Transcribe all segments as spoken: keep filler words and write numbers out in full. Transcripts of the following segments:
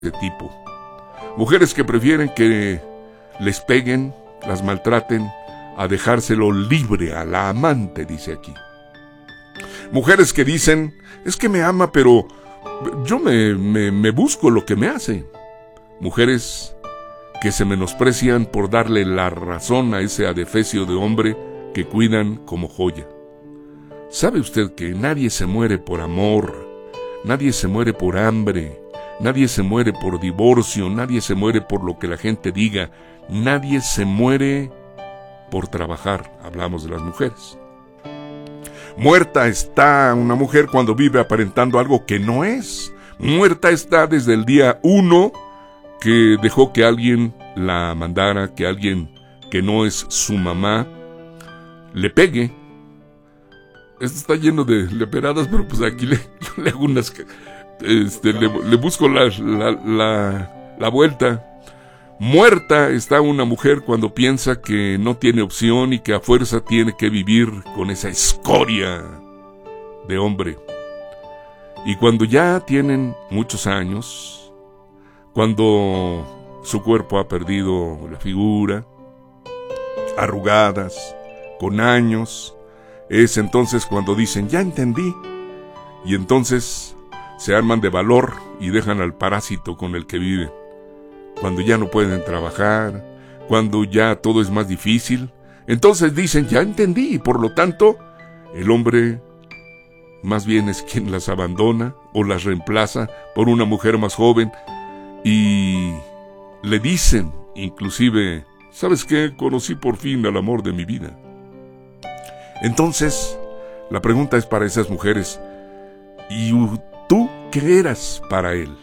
de tipo. Mujeres que prefieren que les peguen, las maltraten, a dejárselo libre a la amante, dice aquí. Mujeres que dicen, es que me ama, pero yo me, me, me busco lo que me hace. Mujeres que se menosprecian por darle la razón a ese adefesio de hombre que cuidan como joya. ¿Sabe usted que nadie se muere por amor? Nadie se muere por hambre. Nadie se muere por divorcio. Nadie se muere por lo que la gente diga. Nadie se muere por trabajar. Hablamos de las mujeres. Muerta está una mujer cuando vive aparentando algo que no es. Muerta está desde el día uno que dejó que alguien la mandara, que alguien que no es su mamá le pegue. Esto está lleno de leperadas, pero pues aquí le, le hago unas... Este, le, le busco la, la, la, la vuelta. Muerta está una mujer cuando piensa que no tiene opción y que a fuerza tiene que vivir con esa escoria de hombre. Y cuando ya tienen muchos años, cuando su cuerpo ha perdido la figura, arrugadas, con años, es entonces cuando dicen, ya entendí, y entonces se arman de valor y dejan al parásito con el que viven. Cuando ya no pueden trabajar, cuando ya todo es más difícil, entonces dicen, ya entendí, y por lo tanto, el hombre más bien es quien las abandona o las reemplaza por una mujer más joven, y le dicen, inclusive, ¿sabes qué? Conocí por fin al amor de mi vida. Entonces, la pregunta es para esas mujeres, ¿y tú qué eras para él?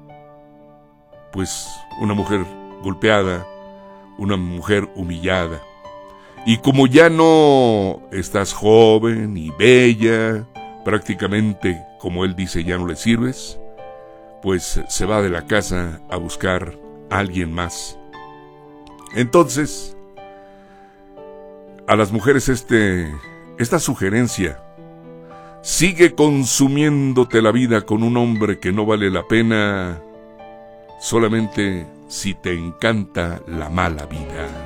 Pues una mujer golpeada, una mujer humillada. Y como ya no estás joven y bella, prácticamente, como él dice, ya no le sirves, pues se va de la casa a buscar a alguien más. Entonces, a las mujeres este, esta sugerencia, sigue consumiéndote la vida con un hombre que no vale la pena, solamente si te encanta la mala vida.